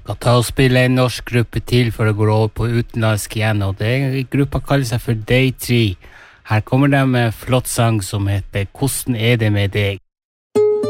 Skal ta og spille en norsk gruppe til for å gå over på utenlandsk igjen, og gruppa kaller seg for Day 3. Her kommer de med en flott sang som heter «Hvordan er det med deg?»